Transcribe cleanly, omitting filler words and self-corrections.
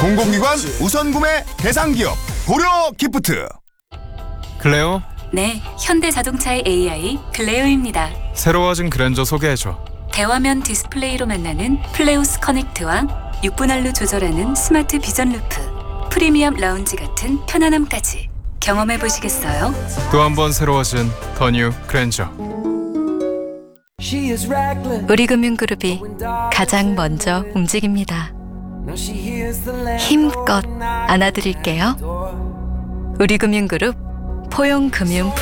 공공기관 우선 구매 대상 기업 고려 기프트. 클레오, 네, 현대자동차의 AI 클레오입니다. 새로워진 그랜저 소개해줘. 대화면 디스플레이로 만나는 플레오스 커넥트와 6분할로 조절하는 스마트 비전 루프, 프리미엄 라운지 같은 편안함까지 경험해 보시겠어요? 또 한 번 새로워진 더 뉴 그랜저. 우리금융그룹이 가장 먼저 움직입니다. 힘껏 안아드릴게요. 우리금융그룹 포용금융